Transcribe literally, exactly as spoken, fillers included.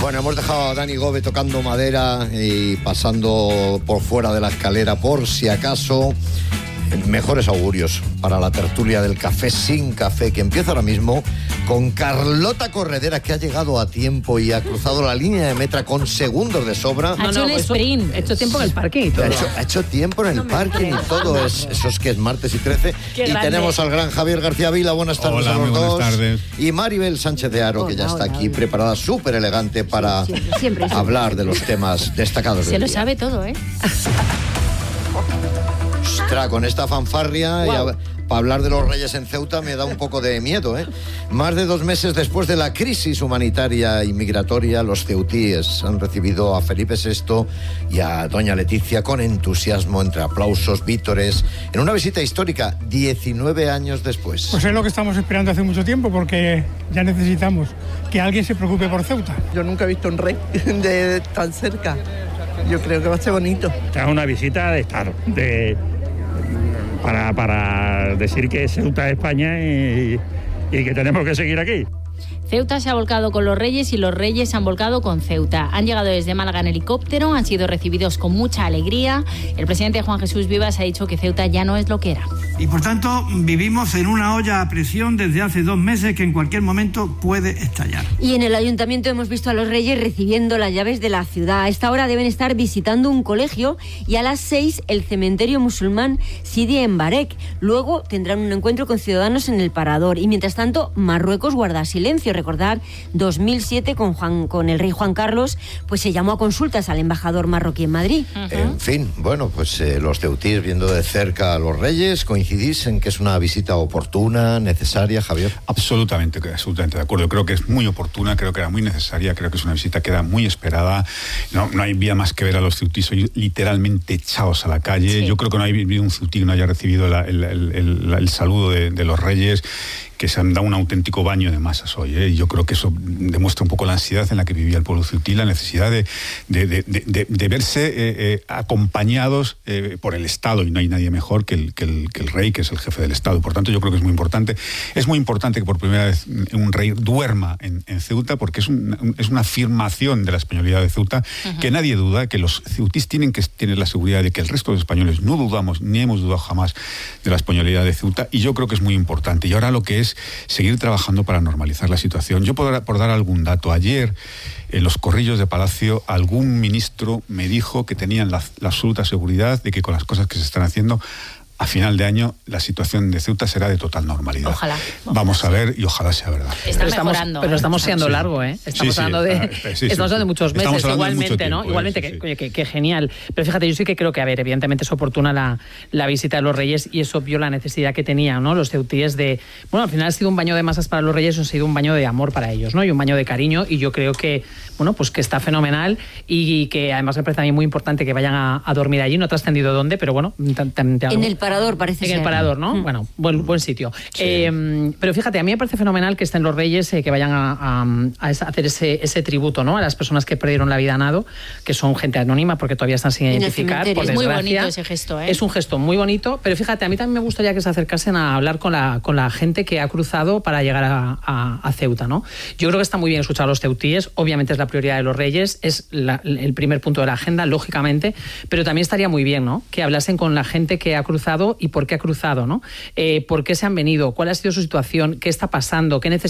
Bueno, hemos dejado a Dani Gómez tocando madera y pasando por fuera de la escalera por si acaso. Mejores augurios para la tertulia del Café sin Café, que empieza ahora mismo con Carlota Corredera, que ha llegado a tiempo y ha cruzado la línea de meta con segundos de sobra. Ha hecho el sprint. Ha hecho tiempo en el parque y todo. Ha hecho, ha hecho tiempo en el parque y todo. Es, eso es que es martes y trece. Qué y grande. Tenemos al gran Javier García Vila. Buenas tardes. Hola, a los muy buenas dos. tardes. Y Maribel Sánchez de Aro, Hola, que ya está hola, aquí hola. preparada, súper elegante para Siempre, siempre, siempre. hablar de los temas destacados Se del lo día. sabe todo, ¿eh? Ostras, con esta fanfarria Wow. para hablar de los Reyes en Ceuta me da un poco de miedo, ¿eh? Más de dos meses después de la crisis humanitaria y migratoria, los ceutíes han recibido a Felipe sexto y a doña Leticia con entusiasmo, entre aplausos, vítores, en una visita histórica diecinueve años después. Pues es lo que estamos esperando hace mucho tiempo, porque ya necesitamos que alguien se preocupe por Ceuta. Yo nunca he visto un rey de tan cerca. Yo creo que va a ser bonito. Es una visita de estar, de, para, para decir que Ceuta es España y, y que tenemos que seguir aquí. Ceuta se ha volcado con los Reyes y los Reyes se han volcado con Ceuta. Han llegado desde Málaga en helicóptero, han sido recibidos con mucha alegría. El presidente Juan Jesús Vivas ha dicho que Ceuta ya no es lo que era. Y por tanto vivimos en una olla a presión desde hace dos meses que en cualquier momento puede estallar. Y en el ayuntamiento hemos visto a los Reyes recibiendo las llaves de la ciudad. A esta hora deben estar visitando un colegio y a las seis el cementerio musulmán Sidi en Barek. Luego tendrán un encuentro con ciudadanos en el Parador. Y mientras tanto, Marruecos guarda silencio. Recordar, dos mil siete con, Juan, con el rey Juan Carlos, pues se llamó a consultas al embajador marroquí en Madrid. Uh-huh. En fin, bueno, pues eh, los ceutíes viendo de cerca a los Reyes, ¿coincidís en que es una visita oportuna, necesaria, Javier? Absolutamente, absolutamente de acuerdo. Creo que es muy oportuna, creo que era muy necesaria, creo que es una visita que era muy esperada. No, no hay vía más que ver a los ceutíes hoy literalmente echados a la calle. Sí. Yo creo que no hay vivido un ceutí que no haya recibido la, el, el, el, el saludo de, de los Reyes, que se han dado un auténtico baño de masas hoy, ¿eh? Y yo creo que eso demuestra un poco la ansiedad en la que vivía el pueblo ceutí, la necesidad de, de, de, de, de verse eh, eh, acompañados eh, por el Estado, y no hay nadie mejor que el, que, el, que el rey, que es el jefe del Estado. Por tanto, yo creo que es muy importante. Es muy importante que por primera vez un rey duerma en, en Ceuta, porque es, un, es una afirmación de la españolidad de Ceuta, uh-huh. que nadie duda, que los ceutís tienen que tener la seguridad de que el resto de los españoles no dudamos, ni hemos dudado jamás de la españolidad de Ceuta, y yo creo que es muy importante. Y ahora lo que es seguir trabajando para normalizar la situación. Yo, por, por dar algún dato, ayer en los corrillos de Palacio algún ministro me dijo que tenían la, la absoluta seguridad de que con las cosas que se están haciendo a final de año la situación de Ceuta será de total normalidad. Ojalá. Vamos a ver y ojalá sea verdad. Está pero estamos, mejorando. pero ¿eh? estamos siendo Sí. largo, ¿eh? Estamos Sí, sí, hablando de, ah, sí, sí, estamos hablando de muchos meses, Estamos hablando de igualmente, mucho tiempo, ¿no? ¿eh? Igualmente, Sí, que, sí. oye, que, que genial. Pero fíjate, yo sí que creo que, a ver, evidentemente es oportuna la, la visita de los Reyes y es obvio la necesidad que tenían, ¿no? Los ceutíes de... Bueno, al final ha sido un baño de masas para los Reyes, ha sido un baño de amor para ellos, ¿no? Y un baño de cariño, y yo creo que, bueno, pues que está fenomenal y que además me parece a mí muy importante que vayan a, a dormir allí. No ha trascendido dónde, pero bueno... Tan, tan, tan, En el Parador, parece En ser. el Parador, ¿no? Mm. Bueno, buen, buen sitio. Sí. Eh, pero fíjate, a mí me parece fenomenal que estén los Reyes, eh, que vayan a, a, a hacer ese, ese tributo, ¿no? A las personas que perdieron la vida a nado, que son gente anónima porque todavía están sin En el identificar. cementerio. Por Es muy desgracia. bonito ese gesto, ¿eh? Es un gesto muy bonito, pero fíjate, a mí también me gustaría que se acercasen a hablar con la, con la gente que ha cruzado para llegar a, a, a Ceuta, ¿no? Yo creo que está muy bien escuchar a los ceutíes, obviamente es la prioridad de los Reyes, es la, el primer punto de la agenda, lógicamente, pero también estaría muy bien, ¿no? Que hablasen con la gente que ha cruzado y por qué ha cruzado, ¿no? Eh, por qué se han venido, cuál ha sido su situación, qué está pasando, qué necesitan.